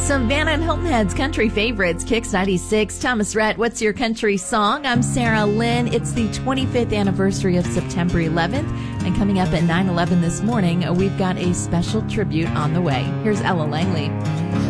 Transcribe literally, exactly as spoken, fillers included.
Some Van and Hilton Head's country favorites, Kicks ninety-six. Thomas Rhett, what's your country song? I'm Sarah Lynn. It's the twenty-fifth anniversary of September eleventh. And coming up at nine eleven this morning, we've got a special tribute on the way. Here's Ella Langley.